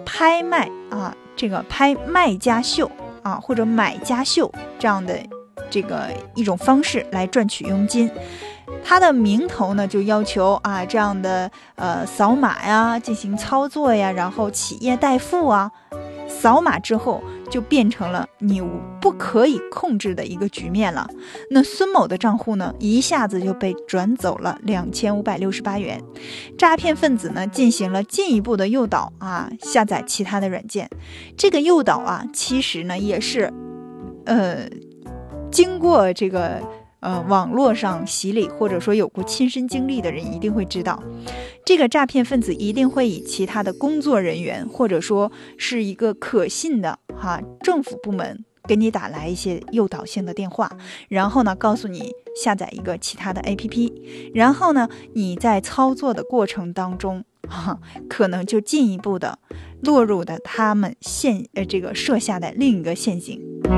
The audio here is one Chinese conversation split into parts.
拍卖啊，这个拍卖家秀啊，或者买家秀这样的这个一种方式来赚取佣金。它的名头呢就要求啊这样的扫码呀进行操作呀，然后企业代付啊，扫码之后就变成了你不可以控制的一个局面了。那孙某的账户呢一下子就被转走了2568元。诈骗分子呢进行了进一步的诱导啊，下载其他的软件。这个诱导啊其实呢也是经过这个网络上洗礼，或者说有过亲身经历的人一定会知道，这个诈骗分子一定会以其他的工作人员，或者说是一个可信的政府部门给你打来一些诱导性的电话，然后呢告诉你下载一个其他的 APP， 然后呢你在操作的过程当中可能就进一步的落入的他们这个设下的另一个陷阱。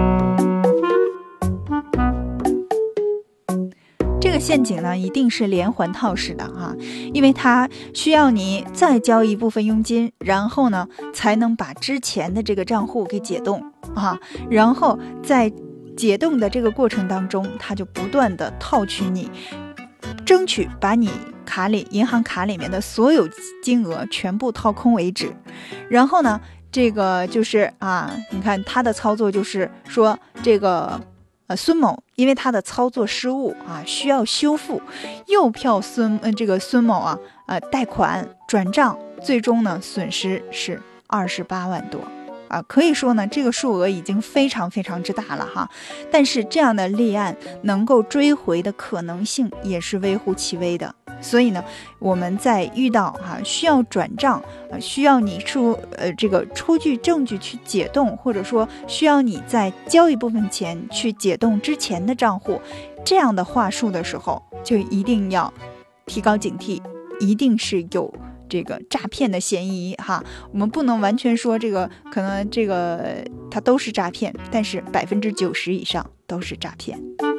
这个陷阱呢一定是连环套式的因为它需要你再交一部分佣金，然后呢才能把之前的这个账户给解冻然后在解冻的这个过程当中，它就不断的套取你，争取把你银行卡里面的所有金额全部掏空为止。然后呢这个就是你看他的操作就是说这个孙某因为他的操作失误需要修复，诱骗这个孙某贷款转账，最终呢损失是28万多可以说呢这个数额已经非常非常之大了但是这样的立案能够追回的可能性也是微乎其微的。所以呢我们在遇到需要转账需要你这个出具证据去解冻，或者说需要你再交一部分钱去解冻之前的账户，这样的话术的时候就一定要提高警惕，一定是有这个诈骗的嫌疑我们不能完全说这个可能这个它都是诈骗，但是90%以上都是诈骗。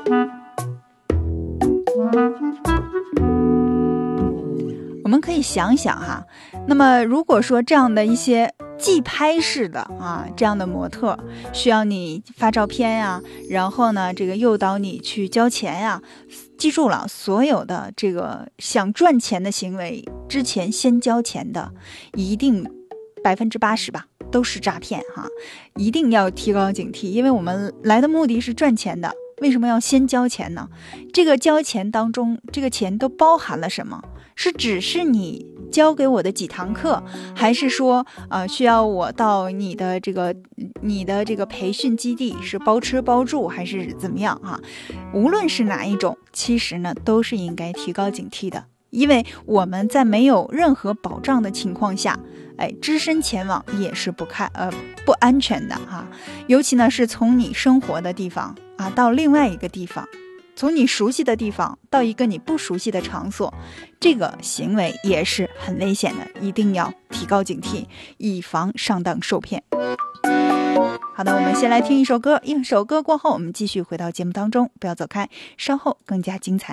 我们可以想想那么如果说这样的一些寄拍式的这样的模特需要你发照片然后呢这个诱导你去交钱记住了，所有的这个想赚钱的行为之前先交钱的一定80%吧都是诈骗一定要提高警惕，因为我们来的目的是赚钱的，为什么要先交钱呢？这个交钱当中这个钱都包含了什么？是只是你教给我的几堂课，还是说需要我到你的这个培训基地是包吃包住还是怎么样无论是哪一种，其实呢都是应该提高警惕的，因为我们在没有任何保障的情况下只身前往也是不安全的尤其呢是从你生活的地方到另外一个地方，从你熟悉的地方到一个你不熟悉的场所，这个行为也是很危险的，一定要提高警惕，以防上当受骗。好的，我们先来听一首歌，一首歌过后我们继续回到节目当中，不要走开，稍后更加精彩。